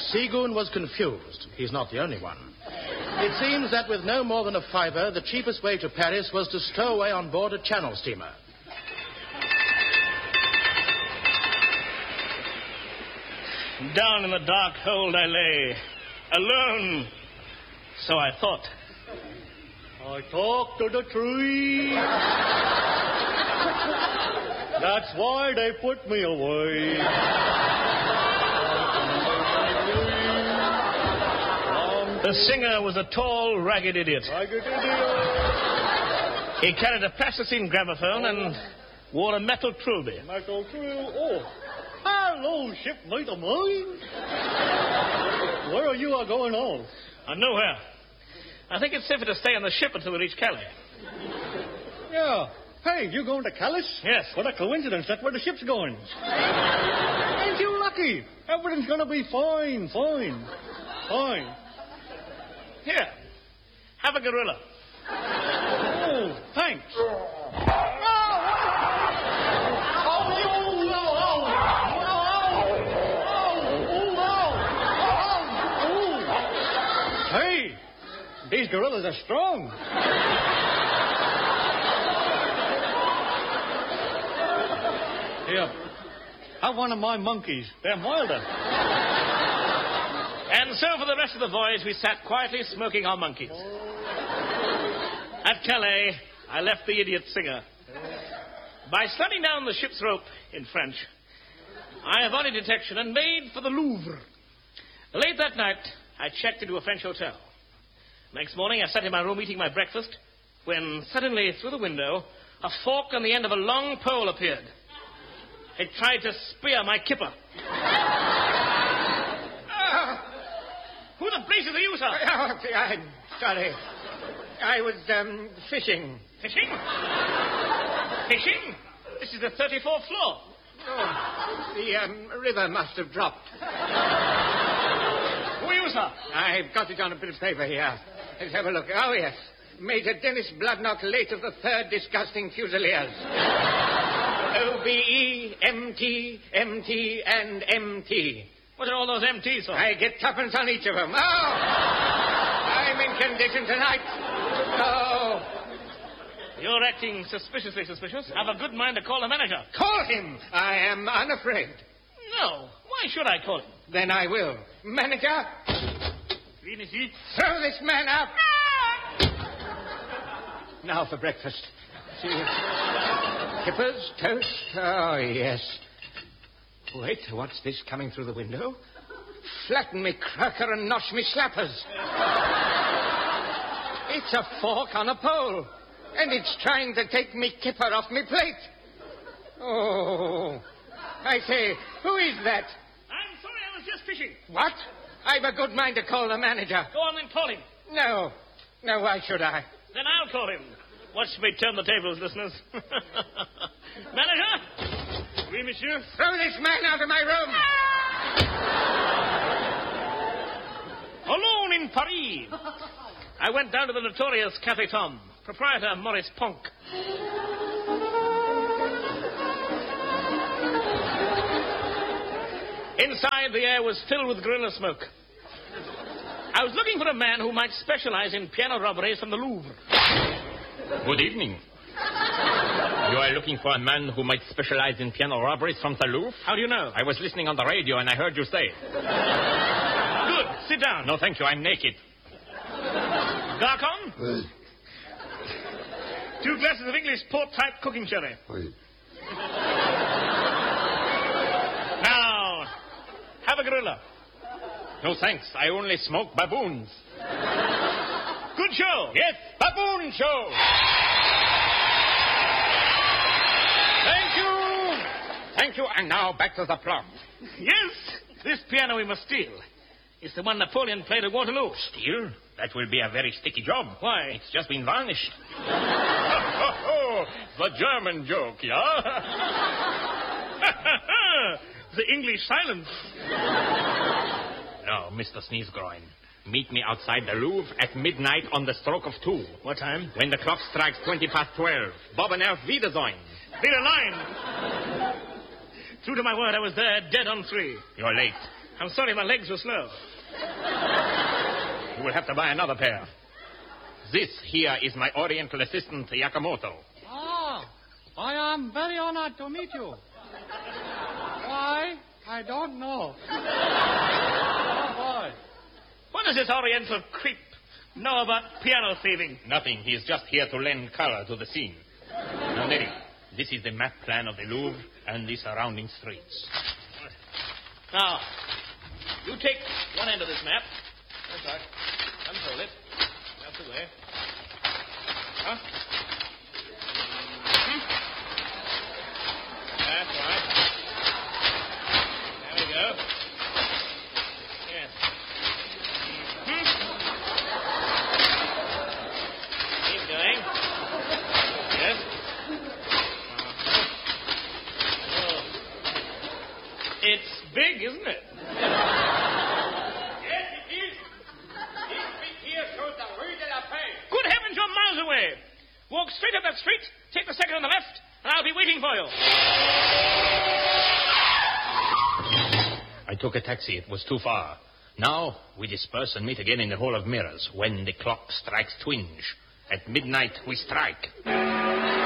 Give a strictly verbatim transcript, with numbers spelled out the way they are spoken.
Seagoon was confused. He's not the only one. It seems that with no more than a fiver, the cheapest way to Paris was to stow away on board a Channel steamer. Down in the dark hold I lay, alone. So I thought. I talk to the tree. That's why they put me away. The singer was a tall, ragged idiot. Ragged idiot. He carried a plasticine gramophone oh. and wore a metal trilby. Metal trilby? Oh. Hello, shipmate of mine. Where are you uh, going on? Uh, nowhere. I think it's safer to stay on the ship until we reach Calais. Yeah. Hey, you going to Calais? Yes. What a coincidence. That's where the ship's going. Ain't you lucky? Everything's going to be fine, fine, fine. Here. Have a gorilla. Oh, thanks. Hey, these gorillas are strong. Here, have one of my monkeys. They're milder. And so for the rest of the voyage, we sat quietly smoking our monkeys. At Calais, I left the idiot singer. By sliding down the ship's rope, in French, I avoided detection and made for the Louvre. Late that night, I checked into a French hotel. Next morning, I sat in my room eating my breakfast, when suddenly, through the window, a fork on the end of a long pole appeared. It tried to spear my kipper. uh, who the blazes are you, sir? Oh, I'm sorry. I was, um, fishing. Fishing? Fishing? This is the thirty-fourth floor. Oh, the, um, river must have dropped. Who are you, sir? I've got it on a bit of paper here. Let's have a look. Oh, yes. Major Dennis Bloodnock, late of the third Disgusting Fusiliers. O B E, M T, M T, and M T. What are all those M Ts for? I get tuppence on each of them. Oh! I'm in condition tonight. Oh. You're acting suspiciously suspicious. Have a good mind to call the manager. Call him. I am unafraid. No. Why should I call him? Then I will. Manager. Throw this man out. Now for breakfast. See. Kippers, toast. Oh, yes. Wait, what's this coming through the window? Flatten me cracker and nosh me slappers. It's a fork on a pole. And it's trying to take me kipper off me plate. Oh. I say, who is that? I'm sorry, I was just fishing. What? I've a good mind to call the manager. Go on and call him. No. No, why should I? Then I'll call him. Watch me turn the tables, listeners. Manager? Oui, monsieur? Throw this man out of my room. Alone in Paris. I went down to the notorious Café Tom. Proprietor Maurice Ponk. Inside, the air was filled with gorilla smoke. I was looking for a man who might specialize in piano robberies from the Louvre. Good evening. You are looking for a man who might specialize in piano robberies from the Louvre? How do you know? I was listening on the radio and I heard you say. Good. Sit down. No, thank you. I'm naked. Garcon? Oui. Two glasses of English port-type cooking sherry. Oui. Now, have a gorilla. No, thanks. I only smoke baboons. Good show. Yes, baboon show. Thank you. Thank you. And now back to the plot. Yes, this piano we must steal. It's the one Napoleon played at Waterloo. Steal? That will be a very sticky job. Why? It's just been varnished. Oh, the German joke, yeah? The English silence. No, Mister Sneezegroin. Meet me outside the Louvre at midnight on the stroke of two. What time? When the clock strikes twenty past twelve. Bob and Elf Wiedersehen. Be a line. True to my word, I was there dead on three. You're late. I'm sorry my legs were slow. You will have to buy another pair. This here is my Oriental assistant, Yakamoto. Ah, I am very honored to meet you. Why? I don't know. Oh, boy. What does this Oriental creep know about piano thieving? Nothing. He is just here to lend color to the scene. Now, Neri, this is the map plan of the Louvre and the surrounding streets. Now, you take one end of this map. That's right. Unfold it. That's the way. Huh? Hmm? That's right. There we go. Yes. Hmm? Keep going. Yes. Uh-huh. Oh. It's big, isn't it? Good heavens, you're miles away. Walk straight up that street, take the second on the left, and I'll be waiting for you. I took a taxi. It was too far. Now we disperse and meet again in the Hall of Mirrors when the clock strikes twinge. At midnight we strike.